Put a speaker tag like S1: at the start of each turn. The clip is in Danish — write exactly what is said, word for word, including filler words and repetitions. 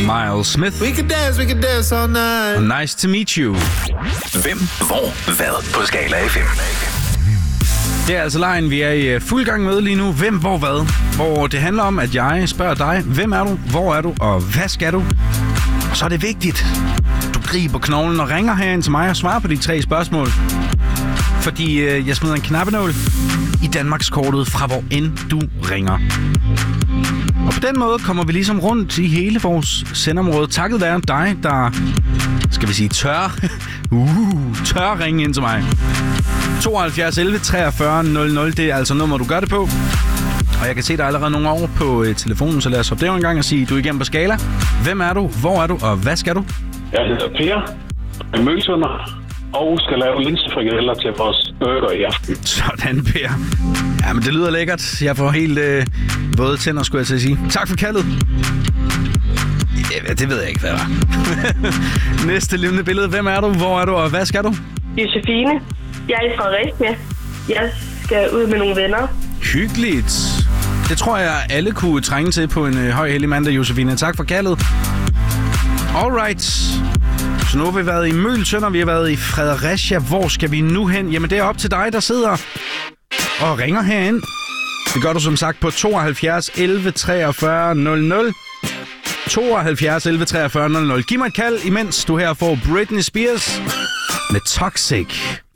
S1: Miles Smith.
S2: We can dance, we can dance all night.
S1: Og Nice to meet you.
S3: Hvem, hvor, hvad på Skala F M.
S1: Det er altså lejen, vi er i fuld gang med lige nu. Hvem, hvor, hvad? Hvor det handler om, at jeg spørger dig, hvem er du, hvor er du, og hvad skal du? Og så er det vigtigt, du griber knoglen og ringer herind til mig og svarer på de tre spørgsmål. Fordi øh, jeg smider en knappenål i Danmarkskortet fra hvor end du ringer. Og på den måde kommer vi ligesom rundt i hele vores sendområde. Takket være dig, der, skal vi sige, tør, uh, tør ringe ind til mig. tooghalvfjerds elleve treogfyrre nul nul, det er altså nummer, du gør det på. Og jeg kan se, der er allerede nogle år på øh, telefonen, så lad os hoppe det en gang og sige, du er igennem på Skala. Hvem er du, hvor er du, og hvad skal du?
S4: Jeg hedder Per, er mølsønder og skal lave linsefrikadeller til vores burger i aften.
S1: Sådan, Per. Ja, men det lyder lækkert. Jeg får helt øh, våde tænder, skulle jeg til at sige. Tak for kaldet. Ja, det ved jeg ikke, hvad var. Næste levende billede. Hvem er du, hvor er du, og hvad skal du?
S5: Josefine. Jeg er fra Fredericia. Jeg skal ud med nogle venner.
S1: Hyggeligt. Det tror jeg, alle kunne trænge til på en øh, høj hellig mandag, Josefine. Tak for kaldet. Alright. Så nu har vi været i Mølsønder, vi har været i Fredericia. Hvor skal vi nu hen? Jamen, det er op til dig, der sidder og ringer herind. Det gør du som sagt på tooghalvfjerds elleve treogfyrre nul nul. tooghalvfjerds elleve treogfyrre nul nul. Giv mig et kald, imens du her får Britney Spears med Toxic.